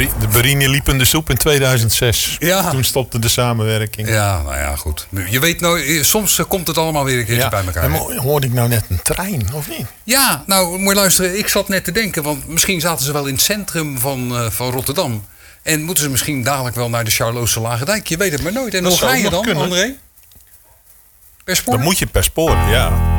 De Berini liep in de soep in 2006. Ja. Toen stopte de samenwerking. Ja, nou ja, goed. Je weet nooit, soms komt het allemaal weer een keertje bij elkaar. En hoorde ik nou net een trein, of niet? Ja, nou, moet je luisteren. Ik zat net te denken, want misschien zaten ze wel in het centrum van Rotterdam. En moeten ze misschien dadelijk wel naar de Charloze Lage Dijk. Je weet het maar nooit. En hoe ga je dan, André? Per spoor? Dan moet je per spoor, ja.